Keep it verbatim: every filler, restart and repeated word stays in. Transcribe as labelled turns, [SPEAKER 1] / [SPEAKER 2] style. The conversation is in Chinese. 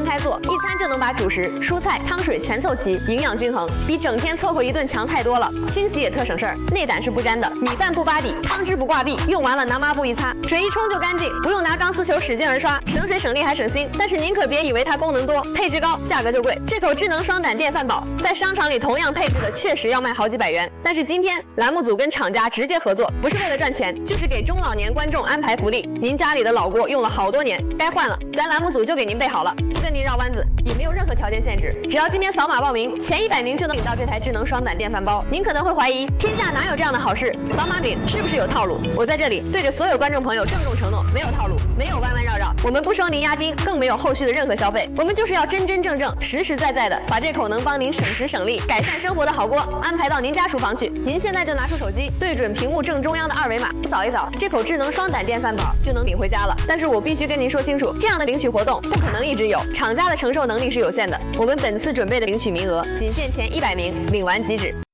[SPEAKER 1] 分开做，一餐就能把主食、蔬菜、汤水全凑齐，营养均衡，比整天凑合一顿强太多了。清洗也特省事儿，内胆是不沾的，米饭不扒底，汤汁不挂壁，用完了拿抹布一擦，水一冲就干净，不用拿钢丝球使劲儿刷，省水省力还省心。但是您可别以为它功能多，配置高，价格就贵。这口智能双胆电饭煲在商场里同样配置的确实要卖好几百元，但是今天栏目组跟厂家直接合作，不是为了赚钱，就是给中老年观众安排福利。您家里的老锅用了好多年，该换了，咱栏目组就给您备好了，不跟您绕弯子，也没有任何条件限制，只要今天扫码报名，前一百名就能领到这台智能双胆电饭煲。您可能会怀疑，天下哪有这样的好事？扫码领是不是有套路？我在这里对着所有观众朋友郑重承诺，没有套路，没有弯弯绕绕，我们不收您押金，更没有后续的任何消费，我们就是要真真正正、实实在在的把这口能帮您省时省力、改善生活的好锅安排到您家厨房去。您现在就拿出手机，对准屏幕正中央的二维码，扫一扫，这口智能双胆电饭煲就能领回家了。但是我必须跟您说清楚，这样的领取活动不可能一直有，厂家的承受能力是有限的。我们本次准备的领取名额仅限前一百名，领完即止。